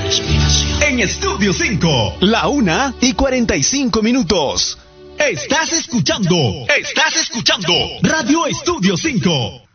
respiración. En Estudio 5, la 1:45. Estás escuchando Radio Estudio 5.